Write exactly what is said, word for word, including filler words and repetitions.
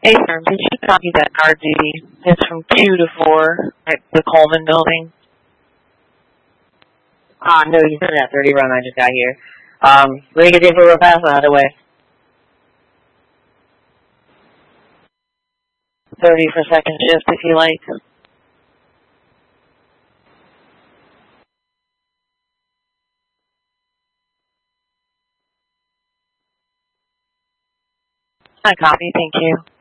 Hey, sir, did you copy that guard duty? It's from two to four at the Coleman building. Ah, no, he's in that thirty run I just got here. Um, ready to get in for a real fast, by the way. thirty for second shift, if you like. I copy, thank you.